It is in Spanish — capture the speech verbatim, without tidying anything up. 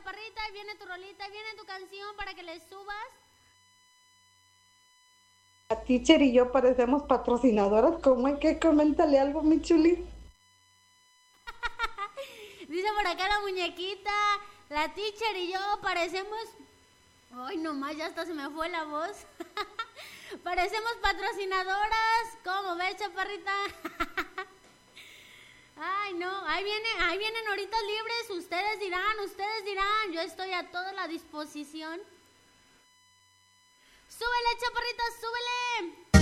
chaparrita, ahí viene tu rolita, ahí viene tu canción para que le subas. La teacher y yo parecemos patrocinadoras. ¿Cómo hay que coméntale algo, mi chuli? Dice por acá la muñequita, la teacher y yo parecemos... Ay, nomás, ya hasta se me fue la voz. Parecemos patrocinadoras. ¿Cómo ves, chaparrita? Ay, no, ahí viene, ahí vienen horitas libres. Ustedes dirán, ustedes dirán. Yo estoy a toda la disposición. Súbele, chaparrita, súbele.